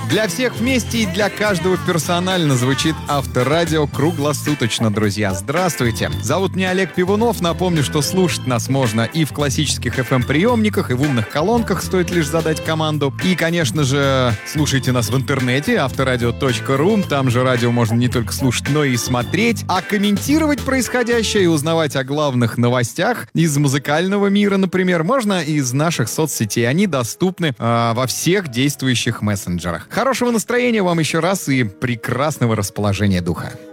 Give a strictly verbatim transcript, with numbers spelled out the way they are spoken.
Для всех вместе и для каждого персонально звучит Авторадио круглосуточно, друзья. Здравствуйте. Зовут меня Олег Пивунов. Напомню, что слушать нас можно и в классических эф эм-приемниках, и в умных колонках, стоит лишь задать команду. И, конечно же, слушайте нас в интернете, авторадио точка ру. Там же радио можно не только слушать, но и смотреть. А комментировать происходящее и узнавать о главных новостях из музыкального мира, например, можно из наших соцсетей. Они доступны э, во всех действующих мессенджерах. Хорошего настроения вам еще раз и прекрасного расположения духа.